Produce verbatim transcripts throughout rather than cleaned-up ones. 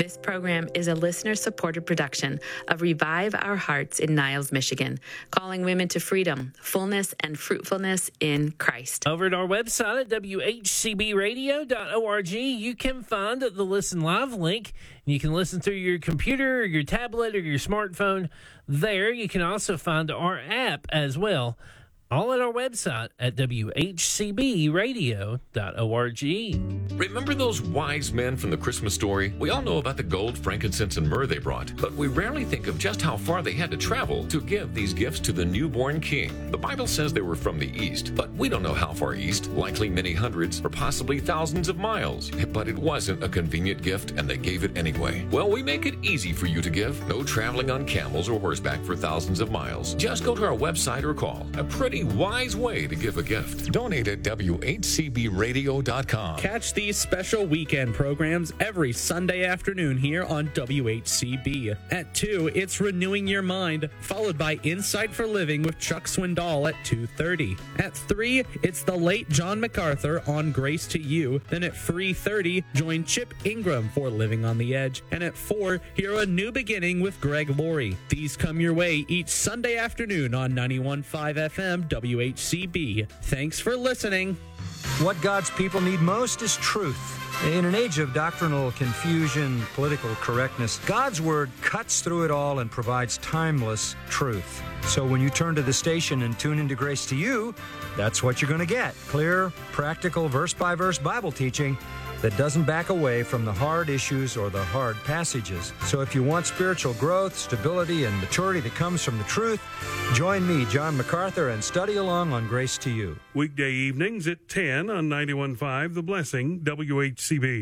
This program is a listener-supported production of Revive Our Hearts in Niles, Michigan, calling women to freedom, fullness, and fruitfulness in Christ. Over at our website at w h c b radio dot org, you can find the Listen Live link. You can listen through your computer or your tablet or your smartphone there. You can also find our app as well, all at our website at w h c b radio dot org. Remember those wise men from the Christmas story? We all know about the gold, frankincense, and myrrh they brought, but we rarely think of just how far they had to travel to give these gifts to the newborn king. The Bible says they were from the east, but we don't know how far east, likely many hundreds or possibly thousands of miles. But it wasn't a convenient gift, and they gave it anyway. Well, we make it easy for you to give. No traveling on camels or horseback for thousands of miles. Just go to our website or call. A pretty wise way to give a gift. Donate at w h c b radio dot com. Catch these special weekend programs every Sunday afternoon here on W H C B. At two, it's Renewing Your Mind, followed by Insight for Living with Chuck Swindoll at two thirty. At three, it's the late John MacArthur on Grace to You. Then at three thirty, join Chip Ingram for Living on the Edge. And at four, hear A New Beginning with Greg Laurie. These come your way each Sunday afternoon on ninety-one point five F M W H C B. Thanks for listening. What God's people need most is truth. In an age of doctrinal confusion, political correctness, God's Word cuts through it all and provides timeless truth. So when you turn to the station and tune into Grace to You, that's what you're going to get. Clear, practical, verse-by-verse Bible teaching that doesn't back away from the hard issues or the hard passages. So if you want spiritual growth, stability, and maturity that comes from the truth, join me, John MacArthur, and study along on Grace to You. Weekday evenings at ten on ninety-one point five The Blessing, W H C B.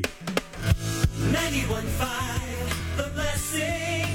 ninety-one point five The Blessing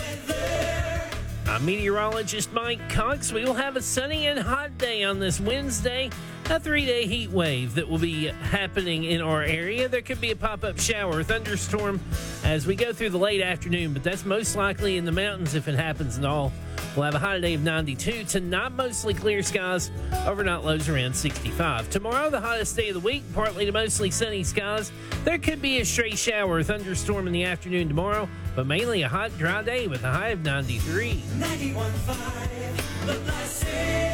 weather. I'm meteorologist Mike Cox. We will have a sunny and hot day on this Wednesday. A three-day heat wave that will be happening in our area. There could be a pop-up shower or thunderstorm as we go through the late afternoon, but that's most likely in the mountains if it happens at all. We'll have a high day of ninety-two. Tonight, mostly clear skies. Overnight lows around sixty-five. Tomorrow, the hottest day of the week, partly to mostly sunny skies. There could be a stray shower or thunderstorm in the afternoon tomorrow, but mainly a hot, dry day with a high of ninety-three. ninety-one point five The Blessing.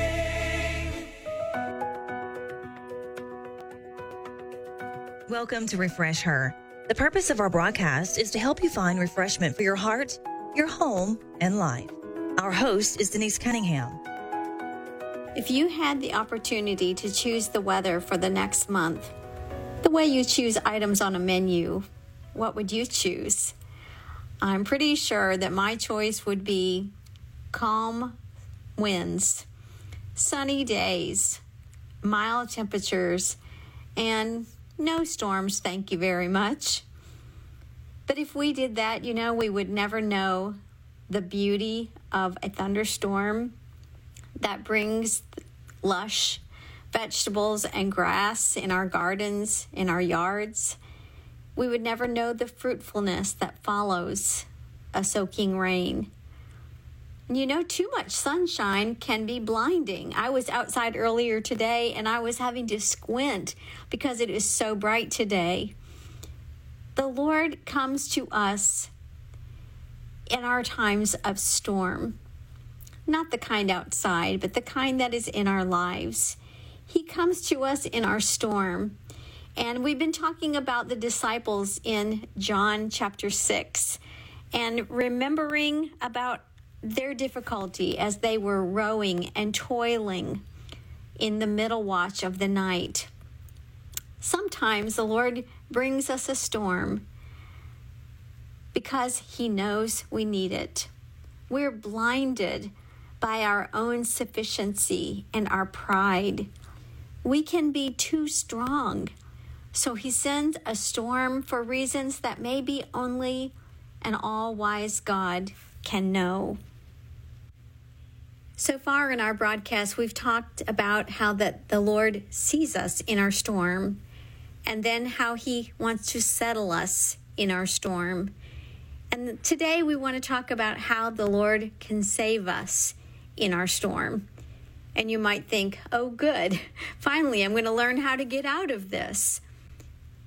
Welcome to Refresh Her. The purpose of our broadcast is to help you find refreshment for your heart, your home, and life. Our host is Denise Cunningham. If you had the opportunity to choose the weather for the next month, the way you choose items on a menu, what would you choose? I'm pretty sure that my choice would be calm winds, sunny days, mild temperatures, and no storms, thank you very much. But if we did that, you know, we would never know the beauty of a thunderstorm that brings lush vegetables and grass in our gardens, in our yards. We would never know the fruitfulness that follows a soaking rain. You know, too much sunshine can be blinding. I was outside earlier today and I was having to squint because it is so bright today. The Lord comes to us in our times of storm. Not the kind outside, but the kind that is in our lives. He comes to us in our storm. And we've been talking about the disciples in John chapter six and remembering about their difficulty as they were rowing and toiling in the middle watch of the night. Sometimes the Lord brings us a storm because He knows we need it. We're blinded by our own sufficiency and our pride. We can be too strong. So He sends a storm for reasons that maybe only an all-wise God can know. So far in our broadcast, we've talked about how that the Lord sees us in our storm, and then how He wants to settle us in our storm. And today we want to talk about how the Lord can save us in our storm. And you might think, oh, good, finally I'm going to learn how to get out of this.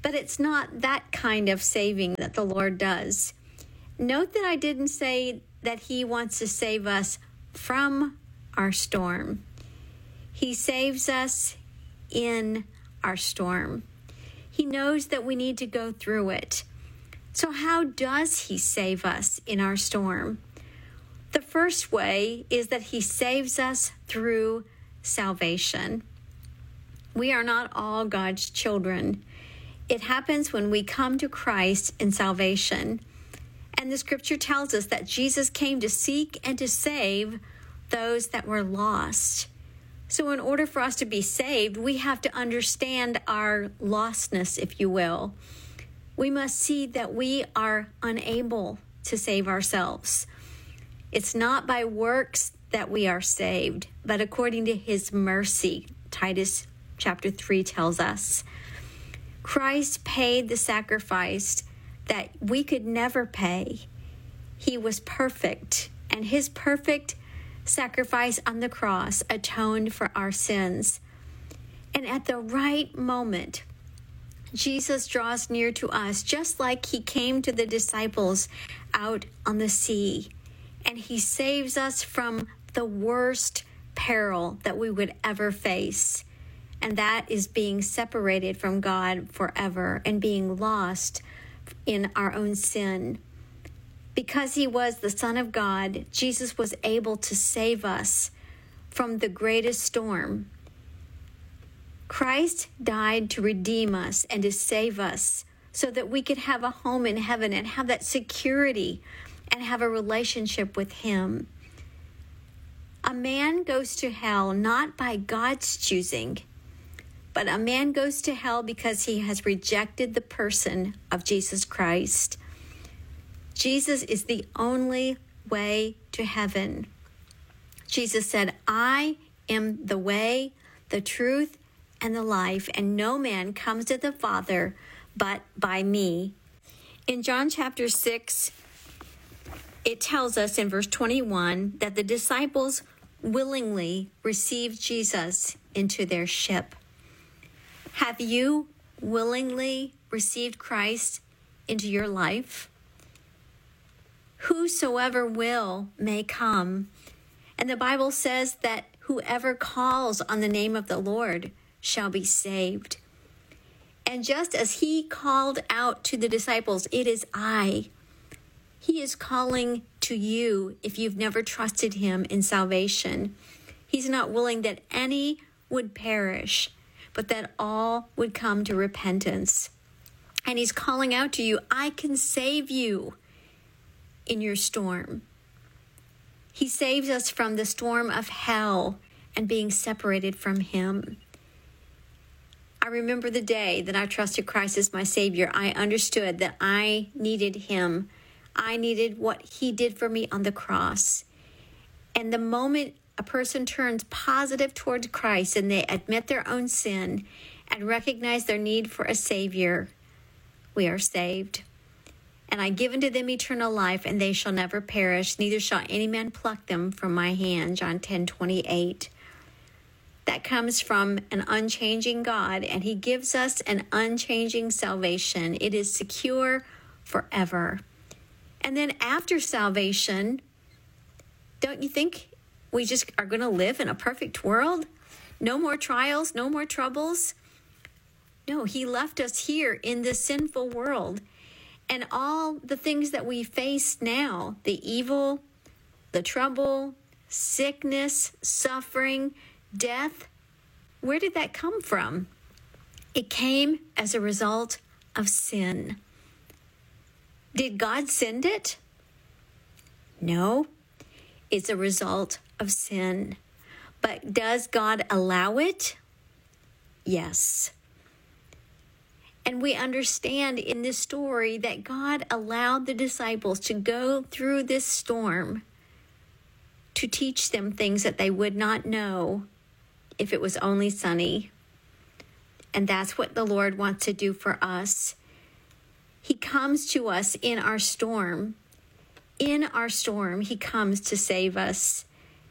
But it's not that kind of saving that the Lord does. Note that I didn't say that he wants to save us from our storm. He saves us in our storm. He knows that we need to go through it. So how does he save us in our storm? The first way is that he saves us through salvation. We are not all God's children. It happens when we come to Christ in salvation. And the scripture tells us that Jesus came to seek and to save those that were lost. So in order for us to be saved, we have to understand our lostness, if you will. We must see that we are unable to save ourselves. It's not by works that we are saved, but according to his mercy, Titus chapter three tells us. Christ paid the sacrifice that we could never pay. He was perfect, and his perfect sacrifice on the cross atoned for our sins. And at the right moment, Jesus draws near to us, just like he came to the disciples out on the sea. And he saves us from the worst peril that we would ever face. And that is being separated from God forever and being lost in our own sin. Because he was the Son of God, Jesus was able to save us from the greatest storm. Christ died to redeem us and to save us so that we could have a home in heaven and have that security and have a relationship with him. A man goes to hell not by God's choosing, but a man goes to hell because he has rejected the person of Jesus Christ. Jesus is the only way to heaven. Jesus said, I am the way, the truth, and the life, and no man comes to the Father but by me. In John chapter six, it tells us in verse twenty-one that the disciples willingly received Jesus into their ship. Have you willingly received Christ into your life? Whosoever will may come. And the Bible says that whoever calls on the name of the Lord shall be saved. And just as he called out to the disciples, it is I. He is calling to you if you've never trusted him in salvation. He's not willing that any would perish, but that all would come to repentance. And he's calling out to you, I can save you in your storm. He saves us from the storm of hell and being separated from him. I remember the day that I trusted Christ as my Savior. I understood that I needed him. I needed what he did for me on the cross. And the moment a person turns positive towards Christ and they admit their own sin and recognize their need for a Savior, we are saved. And I give unto them eternal life, and they shall never perish, neither shall any man pluck them from my hand. John ten twenty-eight. That comes from an unchanging God, and he gives us an unchanging salvation. It is secure forever. And then after salvation, don't you think we just are going to live in a perfect world? No more trials, no more troubles? No, he left us here in this sinful world. And all the things that we face now, the evil, the trouble, sickness, suffering, death, where did that come from? It came as a result of sin. Did God send it? No, it's a result of sin. But does God allow it? Yes. And we understand in this story that God allowed the disciples to go through this storm to teach them things that they would not know if it was only sunny. And that's what the Lord wants to do for us. He comes to us in our storm. In our storm, he comes to save us.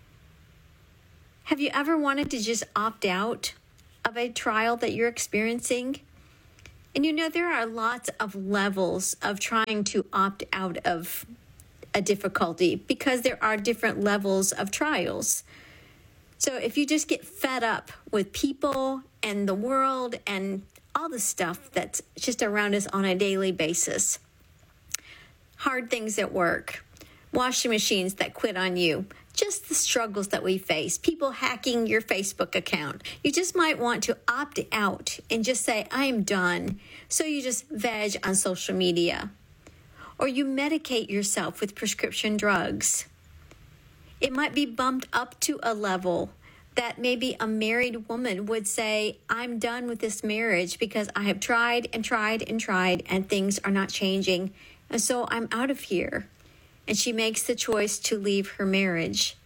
Have you ever wanted to just opt out of a trial that you're experiencing? And you know, there are lots of levels of trying to opt out of a difficulty because there are different levels of trials. So if you just get fed up with people and the world and all the stuff that's just around us on a daily basis, hard things at work, washing machines that quit on you, just the struggles that we face, people hacking your Facebook account. You just might want to opt out and just say, I am done. So you just veg on social media. Or you medicate yourself with prescription drugs. It might be bumped up to a level that maybe a married woman would say, I'm done with this marriage because I have tried and tried and tried and things are not changing. And so I'm out of here. And she makes the choice to leave her marriage.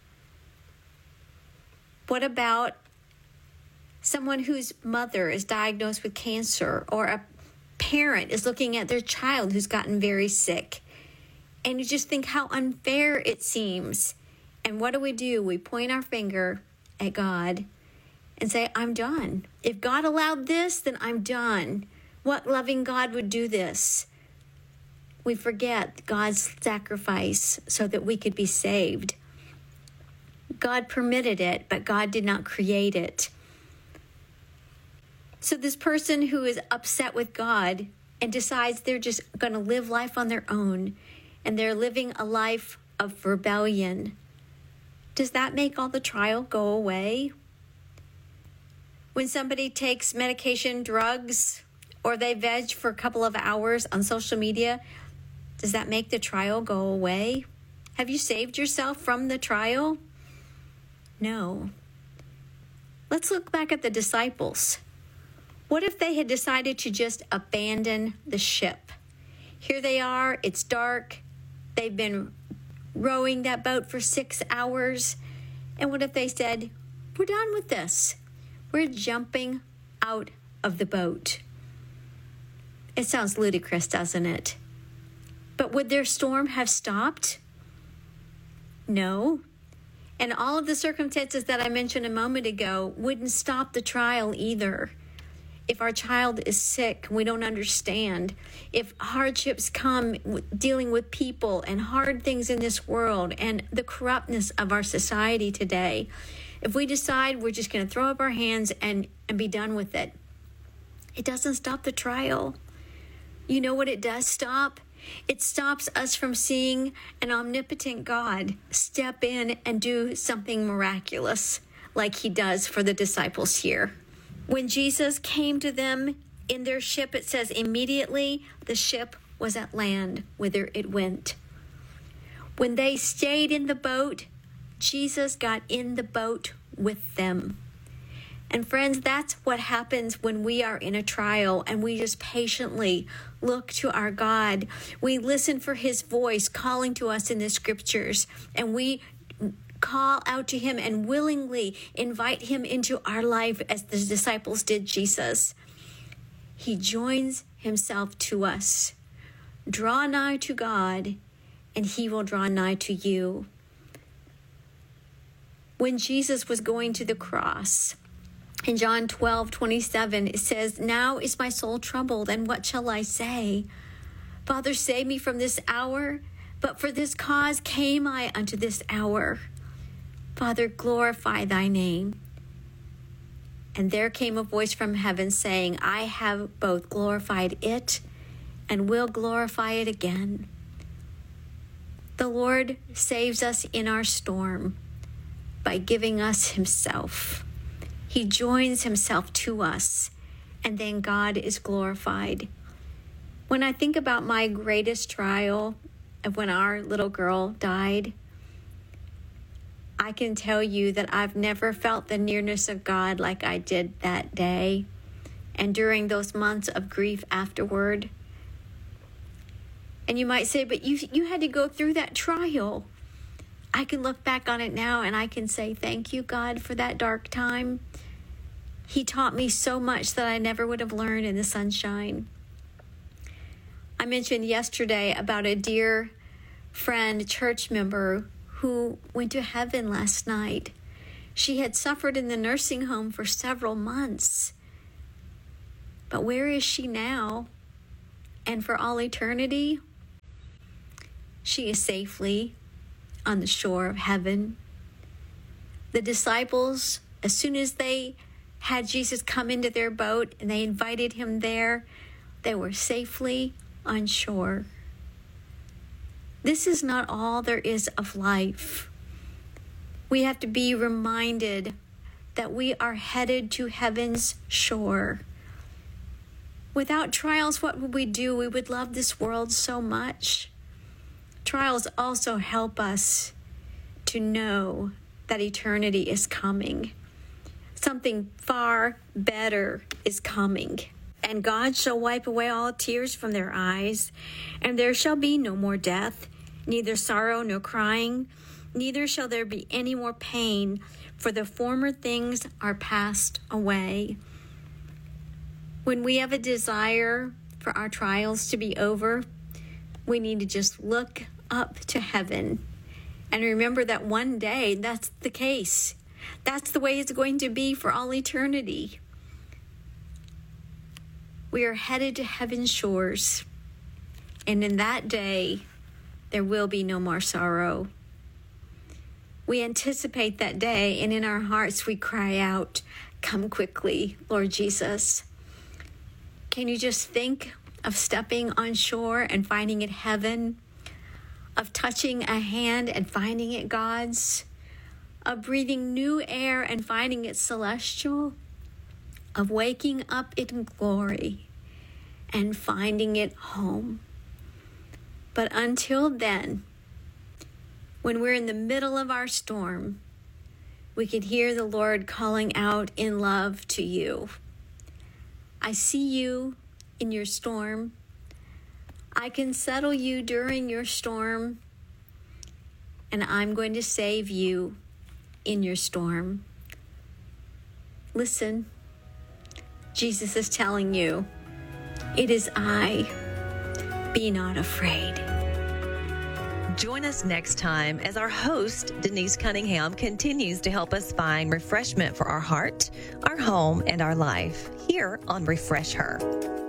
What about someone whose mother is diagnosed with cancer, or a parent is looking at their child who's gotten very sick, and you just think how unfair it seems? And what do we do? We point our finger at God and say, I'm done. If God allowed this, then I'm done. What loving God would do this? We forget God's sacrifice so that we could be saved. God permitted it, but God did not create it. So this person who is upset with God and decides they're just going to live life on their own, and they're living a life of rebellion, does that make all the trial go away? When somebody takes medication, drugs, or they veg for a couple of hours on social media, does that make the trial go away? Have you saved yourself from the trial? No. Let's look back at the disciples. What if they had decided to just abandon the ship? Here they are, it's dark, they've been rowing that boat for six hours, and what if they said, we're done with this. We're jumping out of the boat. It sounds ludicrous, doesn't it? But would their storm have stopped? No. And all of the circumstances that I mentioned a moment ago wouldn't stop the trial either. If our child is sick, we don't understand. If hardships come dealing with people and hard things in this world and the corruptness of our society today, if we decide we're just going to throw up our hands and, and be done with it, it doesn't stop the trial. You know what it does stop? It stops us from seeing an omnipotent God step in and do something miraculous like he does for the disciples here. When Jesus came to them in their ship, it says immediately the ship was at land whither it went. When they stayed in the boat, Jesus got in the boat with them. And friends, that's what happens when we are in a trial and we just patiently look to our God. We listen for his voice calling to us in the scriptures, and we call out to him and willingly invite him into our life as the disciples did Jesus. He joins himself to us. Draw nigh to God, and he will draw nigh to you. When Jesus was going to the cross, in John twelve twenty-seven, it says, now is my soul troubled, and what shall I say? Father, save me from this hour, but for this cause came I unto this hour. Father, glorify thy name. And there came a voice from heaven saying, I have both glorified it and will glorify it again. The Lord saves us in our storm by giving us himself. He joins himself to us, and then God is glorified. When I think about my greatest trial of when our little girl died, I can tell you that I've never felt the nearness of God like I did that day and during those months of grief afterward. And you might say, but you you had to go through that trial. I can look back on it now and I can say, thank you, God, for that dark time. He taught me so much that I never would have learned in the sunshine. I mentioned yesterday about a dear friend, church member, who went to heaven last night. She had suffered in the nursing home for several months. But where is she now? And for all eternity, she is safely on the shore of heaven. The disciples, as soon as they had Jesus come into their boat and they invited him there, they were safely on shore. This is not all there is of life. We have to be reminded that we are headed to heaven's shore. Without trials, what would we do? We would love this world so much. Trials also help us to know that eternity is coming. Something far better is coming. And God shall wipe away all tears from their eyes, and there shall be no more death, neither sorrow nor crying, neither shall there be any more pain, for the former things are passed away. When we have a desire for our trials to be over, we need to just look up to heaven and remember that one day that's the case. That's the way it's going to be for all eternity. We are headed to heaven's shores, and in that day, there will be no more sorrow. We anticipate that day, and in our hearts we cry out, "Come quickly, Lord Jesus." Can you just think of stepping on shore and finding it heaven, of touching a hand and finding it God's, of breathing new air and finding it celestial, of waking up in glory and finding it home? But until then, when we're in the middle of our storm, we can hear the Lord calling out in love to you. I see you in your storm. I can settle you during your storm, and I'm going to save you in your storm. Listen, Jesus is telling you, it is I. Be not afraid. Join us next time as our host, Denise Cunningham, continues to help us find refreshment for our heart, our home, and our life here on Refresh Her.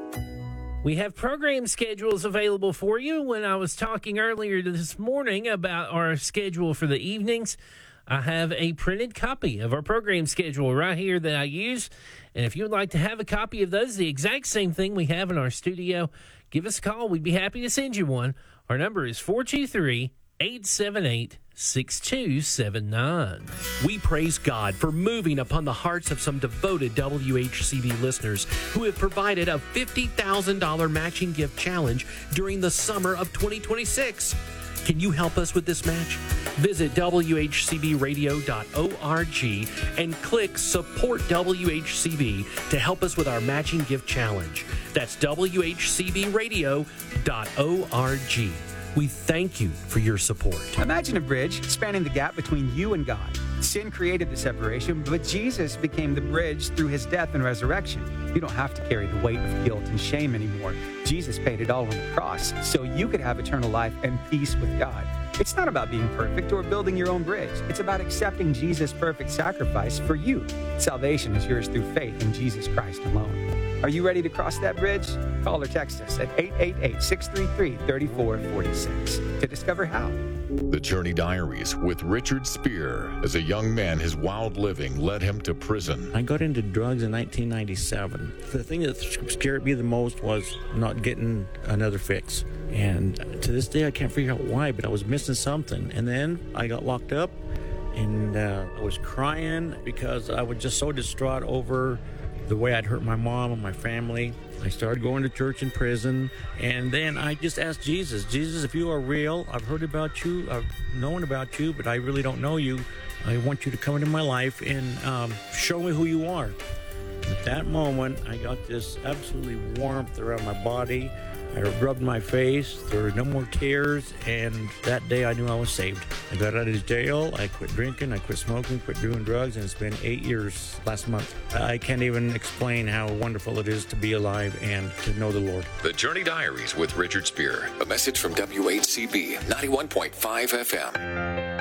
We have program schedules available for you. When I was talking earlier this morning about our schedule for the evenings, I have a printed copy of our program schedule right here that I use. And if you would like to have a copy of those, the exact same thing we have in our studio, give us a call. We'd be happy to send you one. Our number is four two three, eight seven eight, six two seven nine. We praise God for moving upon the hearts of some devoted W H C B listeners who have provided a fifty thousand dollars matching gift challenge during the summer of twenty twenty-six. Can you help us with this match? Visit W H C B radio dot org and click Support W H C B to help us with our matching gift challenge. That's W H C B radio dot org. We thank you for your support. Imagine a bridge spanning the gap between you and God. Sin created the separation, but Jesus became the bridge through his death and resurrection. You don't have to carry the weight of guilt and shame anymore. Jesus paid it all on the cross, so you could have eternal life and peace with God. It's not about being perfect or building your own bridge. It's about accepting Jesus' perfect sacrifice for you. Salvation is yours through faith in Jesus Christ alone. Are you ready to cross that bridge? Call or text us at eight eight eight, six three three, three four four six to discover how. The Journey Diaries with Richard Spear. As a young man, his wild living led him to prison. I got into drugs in nineteen ninety-seven. The thing that scared me the most was not getting another fix. And to this day, I can't figure out why, but I was missing something. And then I got locked up, and uh, I was crying because I was just so distraught over the way I'd hurt my mom and my family. I started going to church in prison, and then I just asked Jesus, Jesus, if you are real, I've heard about you, I've known about you, but I really don't know you. I want you to come into my life and um, show me who you are. At that moment, I got this absolutely warmth around my body. I rubbed my face, there were no more tears, and that day I knew I was saved. I got out of jail, I quit drinking, I quit smoking, quit doing drugs, and it's been eight years last month. I can't even explain how wonderful it is to be alive and to know the Lord. The Journey Diaries with Richard Spear. A message from W H C B ninety-one point five F M.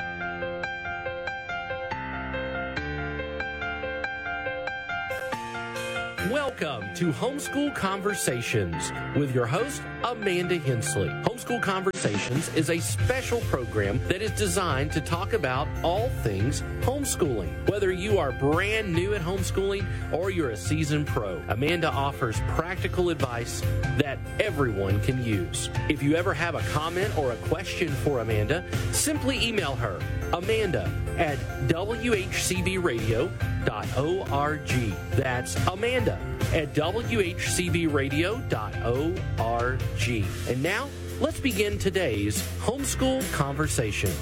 Welcome to Homeschool Conversations with your host, Amanda Hensley. Homeschool Conversations is a special program that is designed to talk about all things homeschooling. Whether you are brand new at homeschooling or you're a seasoned pro, Amanda offers practical advice that everyone can use. If you ever have a comment or a question for Amanda, simply email her, Amanda at w h c b radio dot org. That's Amanda at w h c b radio dot org. And now, let's begin today's Homeschool Conversation.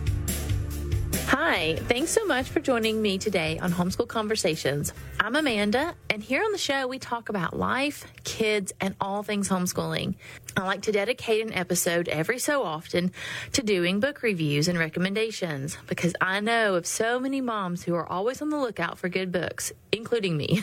Hi, thanks so much for joining me today on Homeschool Conversations. I'm Amanda, and here on the show we talk about life, kids, and all things homeschooling. I like to dedicate an episode every so often to doing book reviews and recommendations because I know of so many moms who are always on the lookout for good books, including me.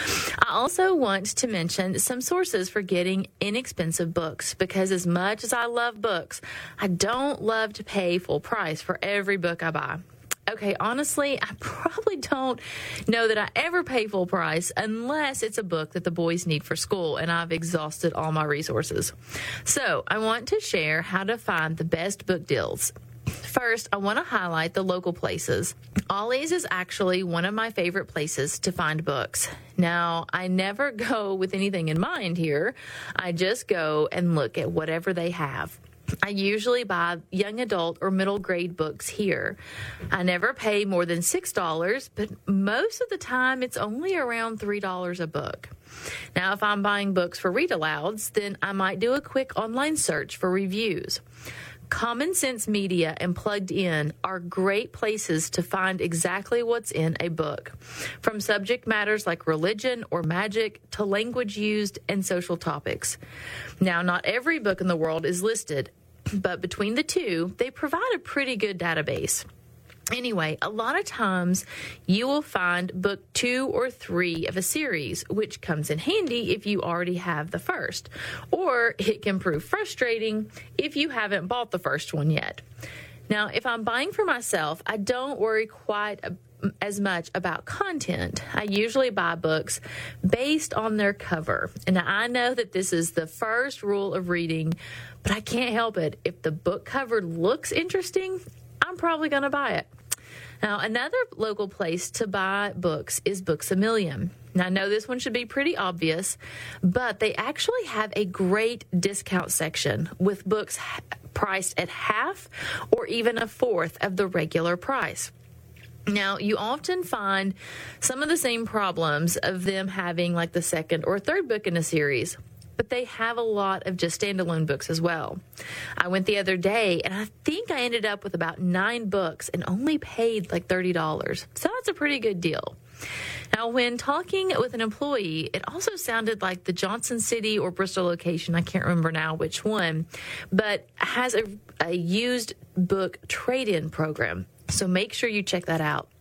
I also want to mention some sources for getting inexpensive books because as much as I love books, I don't love to pay full price for every book I buy. Okay, honestly, I probably don't know that I ever pay full price unless it's a book that the boys need for school and I've exhausted all my resources. So I want to share how to find the best book deals. First, I want to highlight the local places. Ollie's is actually one of my favorite places to find books. Now, I never go with anything in mind here. I just go and look at whatever they have. I usually buy young adult or middle grade books here. I never pay more than six dollars, but most of the time it's only around three dollars a book. Now, if I'm buying books for read-alouds, then I might do a quick online search for reviews. Common Sense Media and Plugged In are great places to find exactly what's in a book, from subject matters like religion or magic to language used and social topics. Now, not every book in the world is listed, but between the two, they provide a pretty good database. Anyway, a lot of times you will find book two or three of a series, which comes in handy if you already have the first, or it can prove frustrating if you haven't bought the first one yet. Now, if I'm buying for myself, I don't worry quite a as much about content. I usually buy books based on their cover. And I know that this is the first rule of reading, but I can't help it. If the book cover looks interesting, I'm probably going to buy it. Now, another local place to buy books is Books A Million. Now, I know this one should be pretty obvious, but they actually have a great discount section with books priced at half or even a fourth of the regular price. Now, you often find some of the same problems of them having like the second or third book in a series, but they have a lot of just standalone books as well. I went the other day, and I think I ended up with about nine books and only paid like thirty dollars. So that's a pretty good deal. Now, when talking with an employee, it also sounded like the Johnson City or Bristol location, I can't remember now which one, but has a, a used book trade-in program. So make sure you check that out.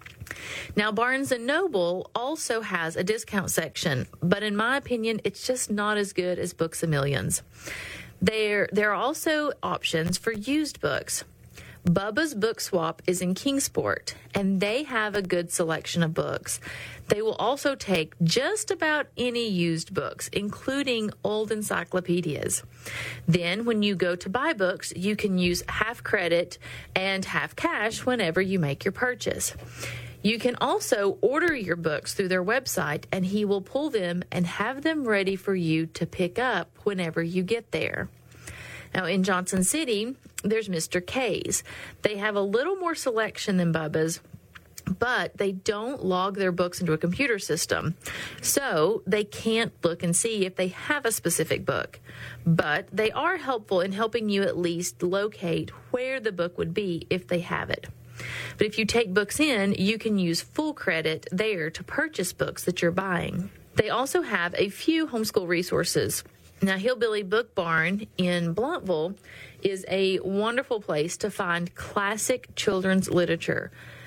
Now, Barnes and Noble also has a discount section, but in my opinion, it's just not as good as Books A Million's. There, there are also options for used books. Bubba's Book Swap is in Kingsport, and they have a good selection of books. They will also take just about any used books, including old encyclopedias. Then, when you go to buy books, you can use half credit and half cash whenever you make your purchase. You can also order your books through their website, and he will pull them and have them ready for you to pick up whenever you get there. Now, in Johnson City, there's Mister K's. They have a little more selection than Bubba's, but they don't log their books into a computer system, so they can't look and see if they have a specific book. But they are helpful in helping you at least locate where the book would be if they have it. But if you take books in, you can use full credit there to purchase books that you're buying. They also have a few homeschool resources. Now, Hillbilly Book Barn in Blountville is a wonderful place to find classic children's literature.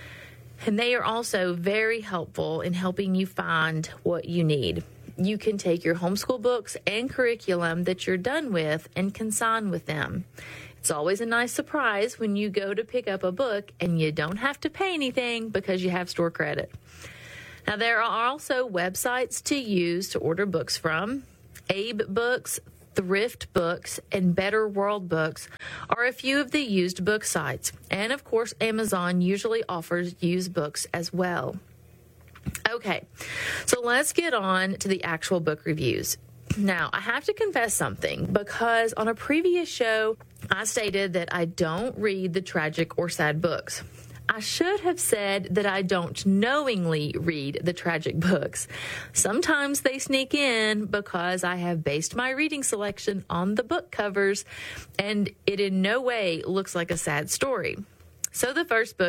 And they are also very helpful in helping you find what you need. You can take your homeschool books and curriculum that you're done with and consign with them. It's always a nice surprise when you go to pick up a book and you don't have to pay anything because you have store credit. Now, there are also websites to use to order books from. Abe Books, Thrift Books, and Better World Books are a few of the used book sites. And, of course, Amazon usually offers used books as well. Okay, so let's get on to the actual book reviews. Now, I have to confess something, because on a previous show, I stated that I don't read the tragic or sad books. I should have said that I don't knowingly read the tragic books. Sometimes they sneak in because I have based my reading selection on the book covers, and it in no way looks like a sad story. So the first book